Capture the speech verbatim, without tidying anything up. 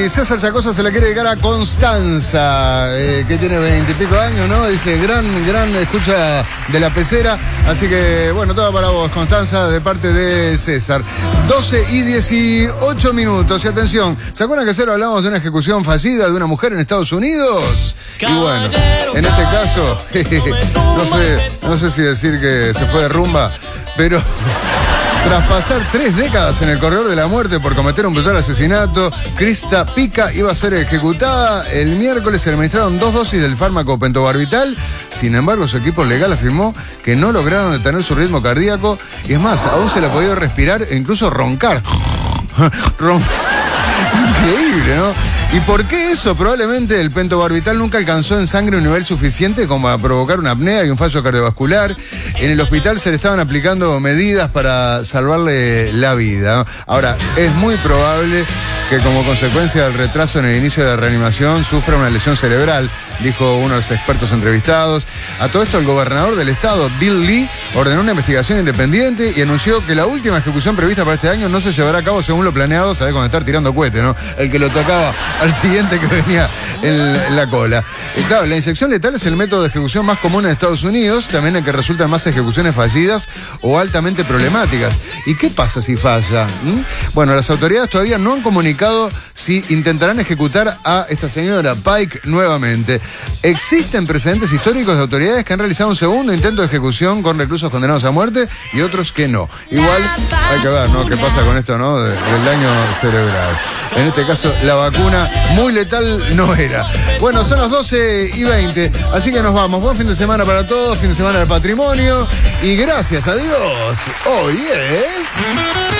Y César Chacosa se la quiere dedicar a Constanza, eh, que tiene veintipico años, ¿no? Dice, gran, gran escucha de la pecera. Así que, bueno, todo para vos, Constanza, de parte de César. doce y dieciocho minutos. Y atención, ¿se acuerdan que cero hablamos de una ejecución fallida de una mujer en Estados Unidos? Y bueno, en este caso, no sé, no sé si decir que se fue de rumba, pero tras pasar tres décadas en el corredor de la muerte por cometer un brutal asesinato, Krista Pica iba a ser ejecutada. El miércoles se administraron dos dosis del fármaco pentobarbital. Sin embargo, su equipo legal afirmó que no lograron detener su ritmo cardíaco. Y es más, aún se le ha podido respirar e incluso roncar. Ron... Increíble, ¿no? ¿Y por qué eso? Probablemente el pentobarbital nunca alcanzó en sangre un nivel suficiente como a provocar una apnea y un fallo cardiovascular. En el hospital se le estaban aplicando medidas para salvarle la vida. Ahora, es muy probable que como consecuencia del retraso en el inicio de la reanimación sufra una lesión cerebral, dijo uno de los expertos entrevistados. A todo esto, el gobernador del estado, Bill Lee, ordenó una investigación independiente y anunció que la última ejecución prevista para este año no se llevará a cabo según lo planeado, sabés, con estar tirando cohete, ¿no? El que lo tocaba al siguiente que venía en, en la cola. Y claro, la inyección letal es el método de ejecución más común en Estados Unidos, también en que resultan más ejecuciones fallidas o altamente problemáticas. ¿Y qué pasa si falla? ¿Mm? Bueno, las autoridades todavía no han comunicado si intentarán ejecutar a esta señora Pike nuevamente. Existen precedentes históricos de autoridades que han realizado un segundo intento de ejecución con reclusos condenados a muerte y otros que no. Igual hay que ver, ¿no?, qué pasa con esto, ¿no?, de, del daño cerebral. En este caso, la vacuna muy letal no era. Bueno, son las doce y veinte, así que nos vamos. Buen fin de semana para todos, fin de semana del patrimonio. Y gracias a Dios, hoy es...